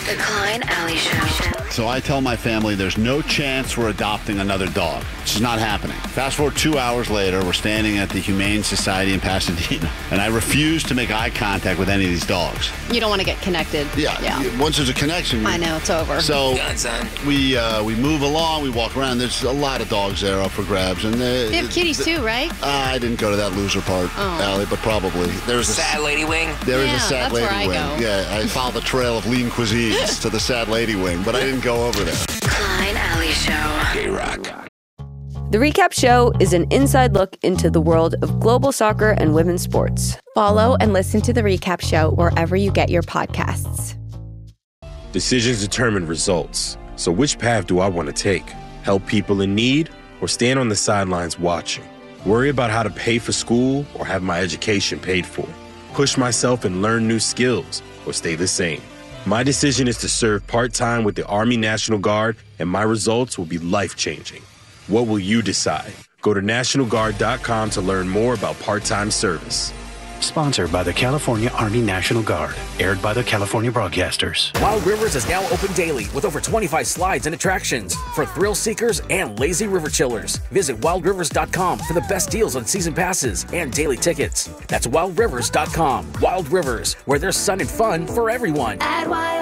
The Klein Alley Show. So I tell my family there's no chance we're adopting another dog. It's just not happening. Fast forward 2 hours later, we're standing at the Humane Society in Pasadena, and I refuse to make eye contact with any of these dogs. You don't want to get connected. Yeah. Once there's a connection. I know, it's over. So Done, son. we move along, we walk around. There's a lot of dogs there up for grabs. And They have kitties too, right? I didn't go to that loser part, Allie, but probably. There's a Sad lady wing. There is Yeah, a sad that's lady where I wing. go. Yeah, I followed the trail of lean cuisines to the sad lady wing, but I didn't go over there. Klein Alley Show. K-Rock. The Recap Show is an inside look into the world of global soccer and women's sports. Follow and listen to The Recap Show wherever you get your podcasts. Decisions determine results. So which path do I want to take? Help people in need or stand on the sidelines watching? Worry about how to pay for school or have my education paid for? Push myself and learn new skills or stay the same? My decision is to serve part-time with the Army National Guard, and my results will be life-changing. What will you decide? Go to NationalGuard.com to learn more about part-time service. Sponsored by the California Army National Guard. Aired by the California Broadcasters. Wild Rivers is now open daily with over 25 slides and attractions for thrill seekers and lazy river chillers. Visit wildrivers.com for the best deals on season passes and daily tickets. That's wildrivers.com. Wild Rivers, where there's sun and fun for everyone.